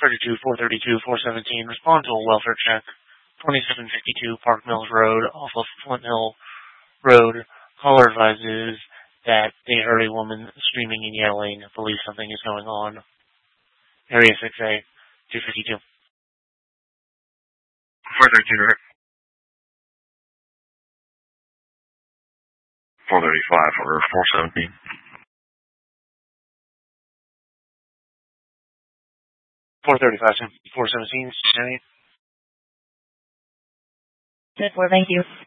432, 432, 417, respond to a welfare check. 2752 Park Mills Road off of Flint Hill Road. Caller advises that they heard a woman screaming and yelling. Believe something is going on. Area 6A, 252. 432, right? 435 or 417. 435, 417, 10-4, thank you.